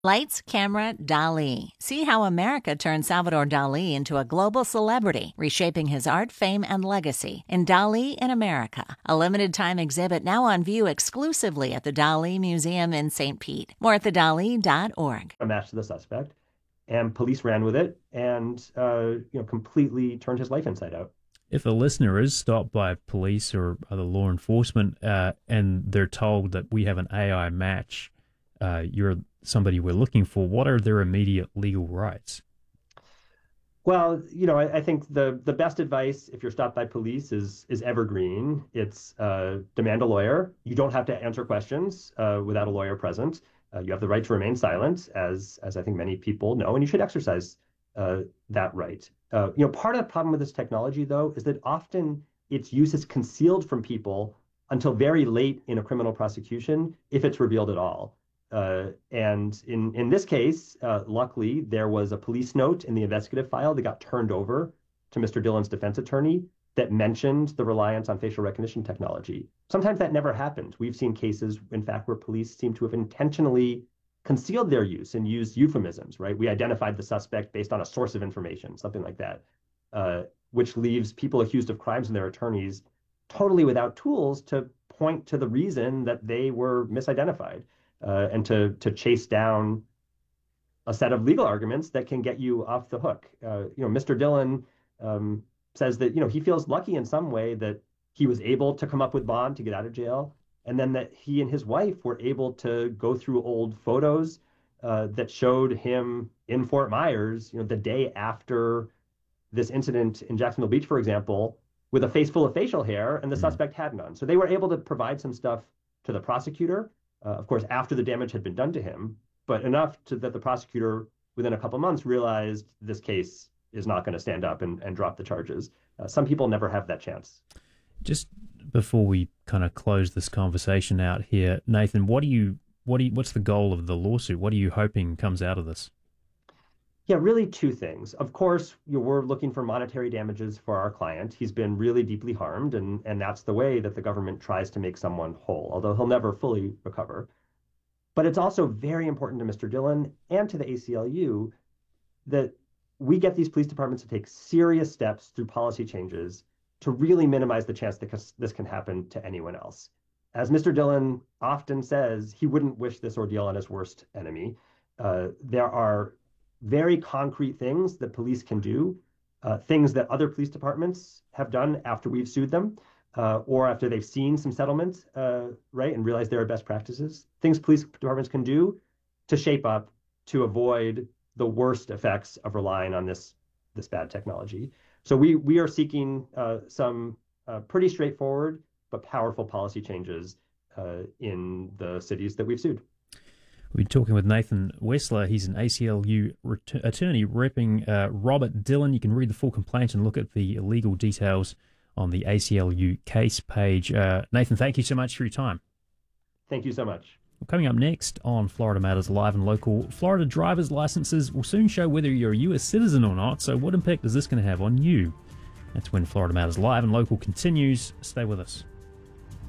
Lights, camera, Dali. See how America turned Salvador Dali into a global celebrity, reshaping his art, fame, and legacy in Dali in America, a limited-time exhibit now on view exclusively at the Dali Museum in St. Pete. More at thedali.org. A match to the suspect, and police ran with it and completely turned his life inside out. If a listener is stopped by police or other law enforcement and they're told that we have an AI match, you're somebody we're looking for, what are their immediate legal rights? Well, I think the best advice if you're stopped by police is evergreen. It's demand a lawyer. You don't have to answer questions without a lawyer present. You have the right to remain silent, as I think many people know, and you should exercise that right. Part of the problem with this technology, though, is that often its use is concealed from people until very late in a criminal prosecution, if it's revealed at all. And in this case, luckily, there was a police note in the investigative file that got turned over to Mr. Dillon's defense attorney that mentioned the reliance on facial recognition technology. Sometimes that never happened. We've seen cases, in fact, where police seem to have intentionally concealed their use and used euphemisms, right? We identified the suspect based on a source of information, something like that, which leaves people accused of crimes and their attorneys totally without tools to point to the reason that they were misidentified. And to chase down a set of legal arguments that can get you off the hook. Mr. Dillon says that he feels lucky in some way that he was able to come up with bond to get out of jail, and then that he and his wife were able to go through old photos that showed him in Fort Myers, the day after this incident in Jacksonville Beach, for example, with a face full of facial hair, and the suspect had none. So they were able to provide some stuff to the prosecutor. Of course, after the damage had been done to him, but enough that the prosecutor, within a couple of months, realized this case is not going to stand up and drop the charges. Some people never have that chance. Just before we kind of close this conversation out here, Nathan, what's the goal of the lawsuit? What are you hoping comes out of this? Yeah, really two things. Of course, we're looking for monetary damages for our client. He's been really deeply harmed, and that's the way that the government tries to make someone whole, although he'll never fully recover. But it's also very important to Mr. Dillon and to the ACLU that we get these police departments to take serious steps through policy changes to really minimize the chance that this can happen to anyone else. As Mr. Dillon often says, he wouldn't wish this ordeal on his worst enemy. There are very concrete things that police can do, things that other police departments have done after we've sued them, or after they've seen some settlement, right, and realized there are best practices, things police departments can do to shape up to avoid the worst effects of relying on this bad technology. So we are seeking some pretty straightforward but powerful policy changes in the cities that we've sued. We're talking with Nathan Wessler. He's an ACLU attorney repping Robert Dillon. You can read the full complaint and look at the legal details on the ACLU case page. Nathan, thank you so much for your time. Thank you so much. Well, coming up next on Florida Matters Live and Local, Florida driver's licenses will soon show whether you're a U.S. citizen or not, so what impact is this going to have on you? That's when Florida Matters Live and Local continues. Stay with us.